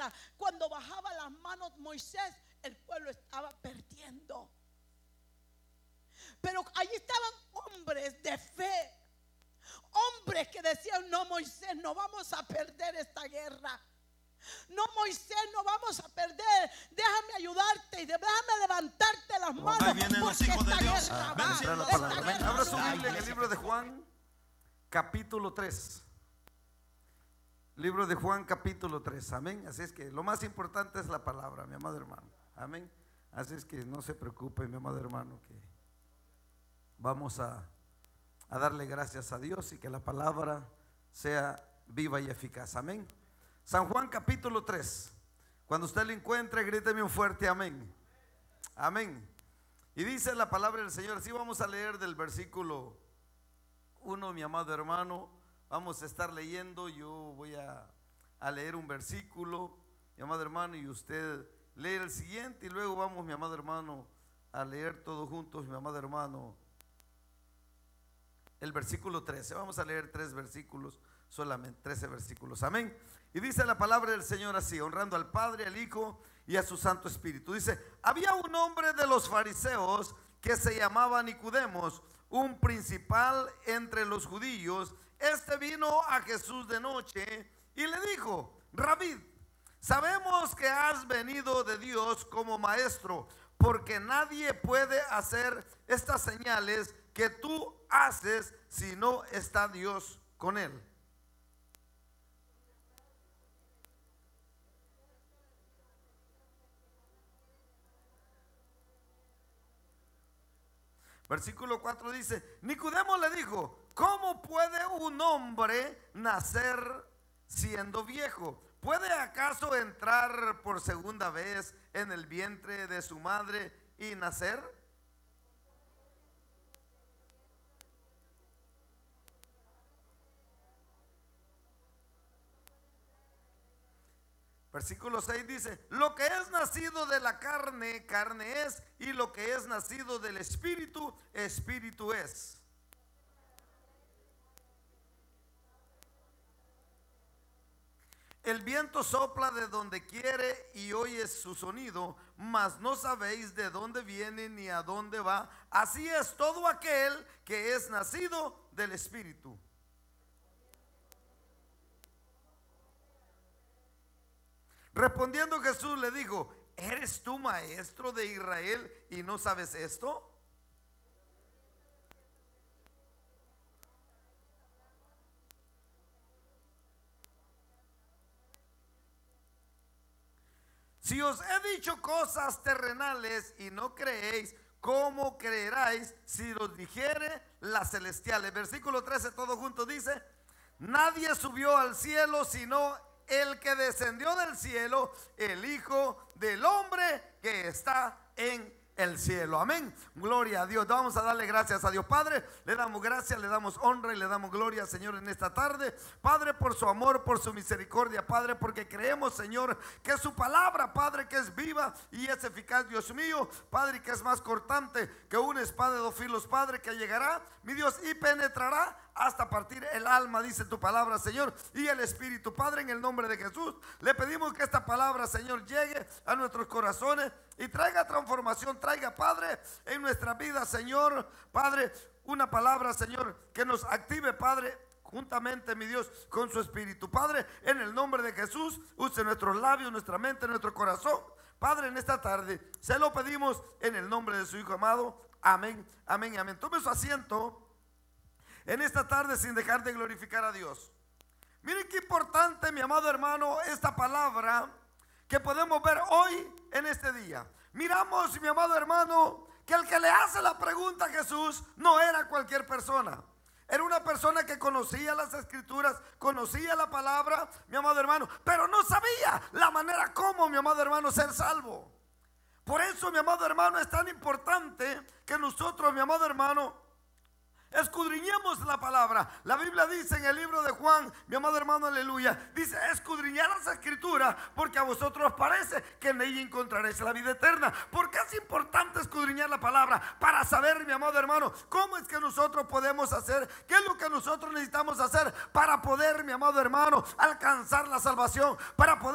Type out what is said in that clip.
guerra, cuando bajaba las manos Moisés, el pueblo estaba perdiendo. Pero allí estaban hombres de fe, hombres que decían: no, Moisés, no vamos a perder esta guerra. No, Moisés, no vamos a perder. Déjame ayudarte y déjame levantarte las manos. Ahí vienen los hijos de Dios. Abra su Biblia en el libro de Juan, capítulo 3. Libro de Juan, capítulo 3. Amén. Así es que lo más importante es la palabra, mi amado hermano. Amén. Así es que no se preocupe, mi amado hermano, que vamos a darle gracias a Dios y que la palabra sea viva y eficaz. Amén. San Juan capítulo 3. Cuando usted lo encuentre, gríteme un fuerte amén. Amén. Y dice la palabra del Señor. Así vamos a leer del versículo 1, mi amado hermano. Vamos a estar leyendo. Yo voy a leer un versículo, mi amado hermano, y usted lee el siguiente. Y luego vamos, mi amado hermano, a leer todos juntos, mi amado hermano, el versículo 13. Vamos a leer 3 versículos, solamente 13 versículos. Amén. Y dice la palabra del Señor así, honrando al Padre, al Hijo y a su Santo Espíritu. Dice: había un hombre de los fariseos que se llamaba Nicodemos, un principal entre los judíos. Este vino a Jesús de noche y le dijo: Rabí, sabemos que has venido de Dios como maestro, porque nadie puede hacer estas señales que tú haces si no está Dios con él. Versículo 4 dice: Nicodemo le dijo: ¿cómo puede un hombre nacer siendo viejo? ¿Puede acaso entrar por segunda vez en el vientre de su madre y nacer? Versículo 6 dice: lo que es nacido de la carne, carne es, y lo que es nacido del espíritu, espíritu es. El viento sopla de donde quiere y oyes su sonido, mas no sabéis de dónde viene ni a dónde va. Así es todo aquel que es nacido del espíritu. Respondiendo Jesús le dijo: ¿eres tú maestro de Israel y no sabes esto? Si os he dicho cosas terrenales y no creéis, ¿cómo creeráis si os dijere las celestiales? Versículo 13, todo junto dice: nadie subió al cielo sino el que descendió del cielo, el Hijo del Hombre que está en el cielo. Amén. Gloria a Dios. Vamos a darle gracias a Dios. Padre, le damos gracias, le damos honra y le damos gloria, Señor, en esta tarde. Padre, por su amor, por su misericordia, Padre, porque creemos, Señor, que su palabra, Padre, que es viva y es eficaz, Dios mío, Padre, que es más cortante que una espada de 2 filos, Padre, que llegará, mi Dios, y penetrará hasta partir el alma, dice tu palabra, Señor, y el espíritu. Padre, en el nombre de Jesús, le pedimos que esta palabra, Señor, llegue a nuestros corazones y traiga transformación, traiga, Padre, en nuestra vida, Señor, Padre, una palabra, Señor, que nos active, Padre, juntamente, mi Dios, con su espíritu. Padre, en el nombre de Jesús, use nuestros labios, nuestra mente, nuestro corazón, Padre, en esta tarde, se lo pedimos en el nombre de su Hijo amado. Amén, amén, amén. Tome su asiento en esta tarde sin dejar de glorificar a Dios. Miren qué importante, mi amado hermano, esta palabra que podemos ver hoy en este día. Miramos, mi amado hermano, que el que le hace la pregunta a Jesús no era cualquier persona. Era una persona que conocía las escrituras, conocía la palabra, mi amado hermano, pero no sabía la manera como, mi amado hermano, ser salvo. Por eso, mi amado hermano, es tan importante que nosotros, mi amado hermano, escudriñemos la palabra. La Biblia dice en el libro de Juan, mi amado hermano, aleluya, dice: escudriñad las escrituras, porque a vosotros os parece que en ella encontraréis la vida eterna. Porque es importante escudriñar la palabra para saber, mi amado hermano, cómo es que nosotros podemos hacer, qué es lo que nosotros necesitamos hacer para poder, mi amado hermano, alcanzar la salvación, para poder